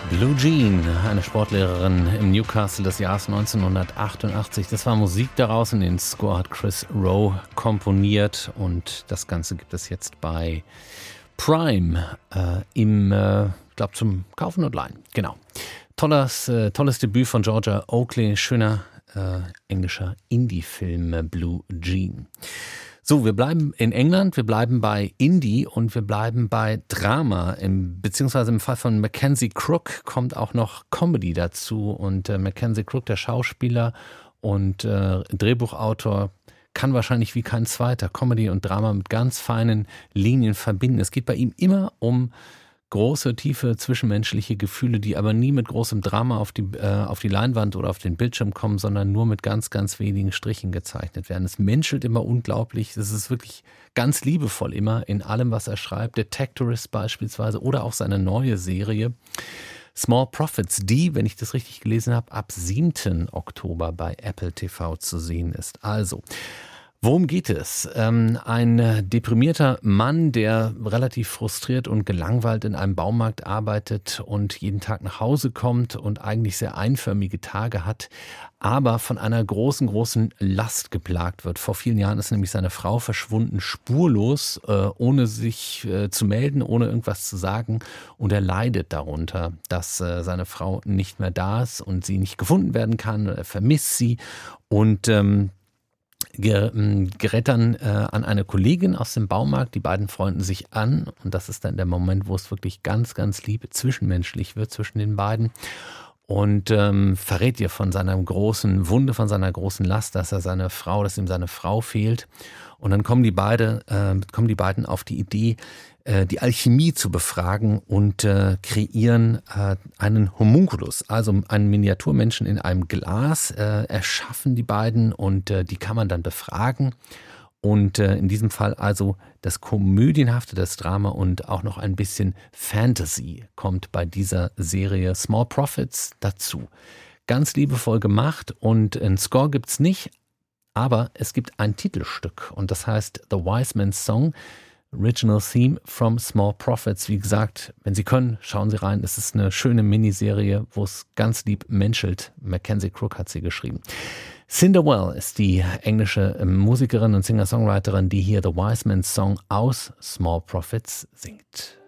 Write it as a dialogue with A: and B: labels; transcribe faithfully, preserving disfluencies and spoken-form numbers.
A: Blue Jean, eine Sportlehrerin im Newcastle des Jahres neunzehnhundertachtundachtzig. Das war Musik daraus und den Score hat Chris Rowe komponiert und das Ganze gibt es jetzt bei Prime äh, im, äh, ich glaube, zum Kaufen und Leihen. Genau. Tolles, äh, tolles Debüt von Georgia Oakley, schöner äh, englischer Indie-Film äh, Blue Jean. So, wir bleiben in England, wir bleiben bei Indie und wir bleiben bei Drama. Im, beziehungsweise im Fall von Mackenzie Crook kommt auch noch Comedy dazu. Und äh, Mackenzie Crook, der Schauspieler und äh, Drehbuchautor, kann wahrscheinlich wie kein zweiter Comedy und Drama mit ganz feinen Linien verbinden. Es geht bei ihm immer um große, tiefe, zwischenmenschliche Gefühle, die aber nie mit großem Drama auf die, äh, auf die Leinwand oder auf den Bildschirm kommen, sondern nur mit ganz, ganz wenigen Strichen gezeichnet werden. Es menschelt immer unglaublich. Es ist wirklich ganz liebevoll immer in allem, was er schreibt. Detectorist beispielsweise oder auch seine neue Serie Small Profits, die, wenn ich das richtig gelesen habe, ab siebten Oktober bei Apple T V zu sehen ist. Also, worum geht es? Ähm, ein deprimierter Mann, der relativ frustriert und gelangweilt in einem Baumarkt arbeitet und jeden Tag nach Hause kommt und eigentlich sehr einförmige Tage hat, aber von einer großen, großen Last geplagt wird. Vor vielen Jahren ist nämlich seine Frau verschwunden, spurlos, äh, ohne sich äh, zu melden, ohne irgendwas zu sagen. Und er leidet darunter, dass äh, seine Frau nicht mehr da ist und sie nicht gefunden werden kann. Er vermisst sie und ähm, gerät dann äh, an eine Kollegin aus dem Baumarkt. Die beiden freunden sich an und das ist dann der Moment, wo es wirklich ganz, ganz lieb zwischenmenschlich wird zwischen den beiden und ähm, verrät ihr von seiner großen Wunde, von seiner großen Last, dass er seine Frau, dass ihm seine Frau fehlt. Und dann kommen die beide, äh, kommen die beiden auf die Idee, äh, die Alchemie zu befragen und äh, kreieren äh, einen Homunculus, also einen Miniaturmenschen in einem Glas, äh, erschaffen die beiden und äh, die kann man dann befragen. Und äh, in diesem Fall also das Komödienhafte, das Drama und auch noch ein bisschen Fantasy kommt bei dieser Serie Small Profits dazu. Ganz liebevoll gemacht und einen Score gibt's nicht, aber es gibt ein Titelstück und das heißt The Wise Man's Song, Original Theme from Small Profits. Wie gesagt, wenn Sie können, schauen Sie rein. Es ist eine schöne Miniserie, wo es ganz lieb menschelt. Mackenzie Crook hat sie geschrieben. Cinderwell ist die englische Musikerin und Singer-Songwriterin, die hier The Wise Man's Song aus Small Profits singt.